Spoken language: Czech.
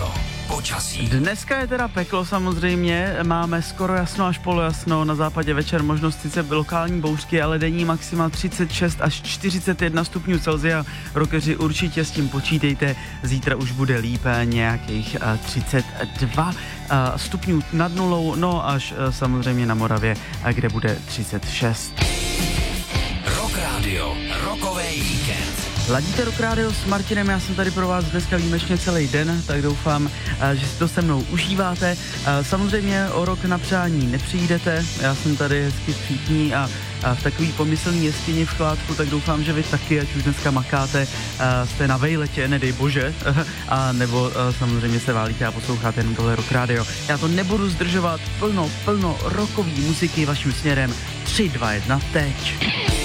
Radio. Počasí. Dneska je teda peklo samozřejmě, máme skoro jasno až polojasno, na západě večer možnost sice lokální bouřky, ale denní maxima 36 až 41 stupňů Celsia. Rokeři určitě s tím počítejte, zítra už bude líp, nějakých 32 stupňů nad nulou, no až samozřejmě na Moravě, kde bude 36. Rock Radio, rokovej víkend. Ladíte Rock Radio s Martinem, já jsem tady pro vás dneska výjimečně celý den, tak doufám, že si to se mnou užíváte. Samozřejmě o rok na přání nepřijdete, já jsem tady hezky všichni a v takový pomyslný jeskyni v Chládku, tak doufám, že vy taky, ať už dneska makáte, jste na vejletě, nedej bože, a nebo samozřejmě se válíte a posloucháte jenom tohle Rock Radio. Já to nebudu zdržovat, plno rockový muziky vaším směrem. 3, 2, 1, teď.